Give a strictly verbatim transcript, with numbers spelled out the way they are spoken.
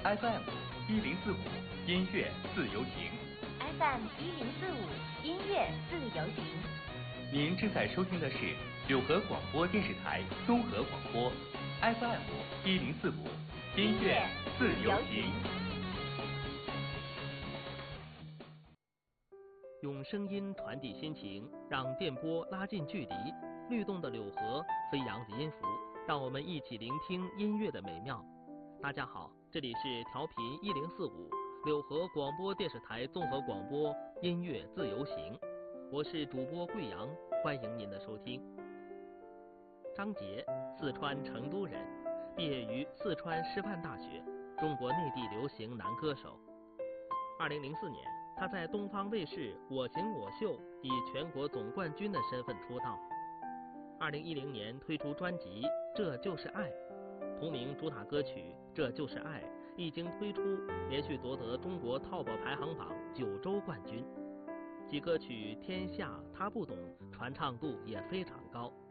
F M 一零四五音乐自由行 F M 一零四五音乐自由行。 您正在收听的是柳河广播电视台综合广播 F M 一零四五音乐自由行。 用声音传递心情，让电波拉近距离，律动的柳河，飞扬的音符，让我们一起聆听音乐的美妙。大家好，这里是调频一零四五柳河广播电视台综合广播音乐自由行，我是主播贵阳，欢迎您的收听。张杰，四川成都人，毕业于四川师范大学，中国内地流行男歌手。二零零四年，他在东方卫视《我型我秀》以全国总冠军的身份出道。二零一零年推出专辑《这就是爱》，同名主打歌曲《这就是爱》一经推出，连续夺得中国淘宝排行榜九周冠军。其歌曲《天下》他不懂传唱度也非常高。